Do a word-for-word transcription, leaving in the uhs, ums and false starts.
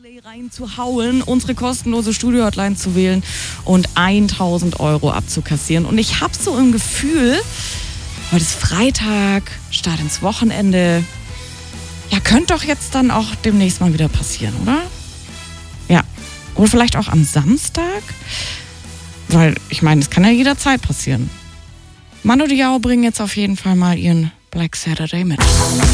reinzuhauen, unsere kostenlose Studio-Hotline zu wählen und tausend Euro abzukassieren. Und ich habe so im Gefühl, heute ist Freitag, Start ins Wochenende. Ja, könnte doch jetzt dann auch demnächst mal wieder passieren, oder? Ja, oder vielleicht auch am Samstag? Weil, ich meine, das kann ja jederzeit passieren. Manu Diao bringen jetzt auf jeden Fall mal ihren Black Saturday mit.